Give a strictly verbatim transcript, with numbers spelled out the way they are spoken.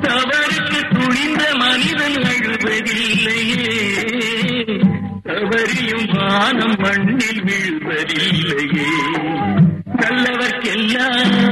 தவறுக்கு துணிந்த மனிதன் அழுவதில்லையே, தவறியும் வானம் மண்ணில் வீழ்வதில்லையே. நல்லவர்க்கெல்லாம்